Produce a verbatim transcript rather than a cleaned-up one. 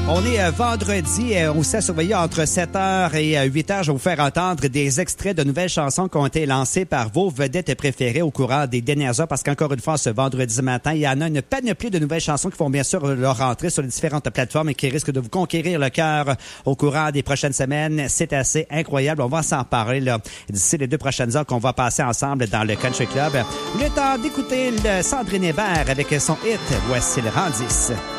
On est euh, vendredi, euh, on s'est surveillé entre sept heures et euh, huit heures. Je vais vous faire entendre des extraits de nouvelles chansons qui ont été lancées par vos vedettes préférées au courant des dernières heures. Parce qu'encore une fois, ce vendredi matin, il y en a une panoplie de nouvelles chansons qui vont bien sûr leur rentrer sur les différentes plateformes et qui risquent de vous conquérir le cœur au courant des prochaines semaines. C'est assez incroyable. On va s'en parler là d'ici les deux prochaines heures qu'on va passer ensemble dans le Country Club. Le temps d'écouter le Sandrine Hébert avec son hit. Voici le Rang dix.